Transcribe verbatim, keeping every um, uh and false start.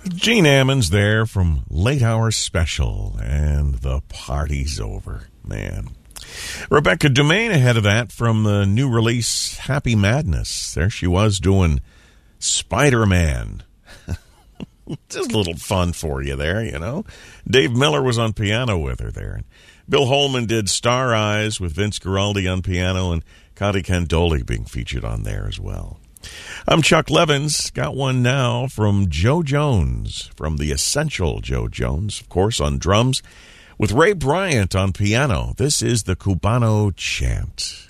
Gene Ammons there from Late Hour Special, and the party's over, man. Rebecca Dumaine ahead of that from the new release Happy Madness. There she was doing Spider-Man. Just a little fun for you there, you know. Dave Miller was on piano with her there. Bill Holman did Star Eyes with Vince Guaraldi on piano, and Connie Candoli being featured on there as well. I'm Chuck Levins. Got one now from Joe Jones, from the Essential Joe Jones, of course, on drums, with Ray Bryant on piano. This is the Cubano Chant.